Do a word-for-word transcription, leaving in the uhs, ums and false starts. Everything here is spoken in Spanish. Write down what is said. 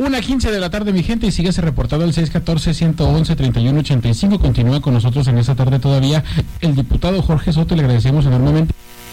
Una quince de la tarde, mi gente, y síguese reportado el seis uno cuatro, uno uno uno, tres uno ocho cinco. Continúa con nosotros en esta tarde todavía el diputado Jorge Soto, le agradecemos enormemente.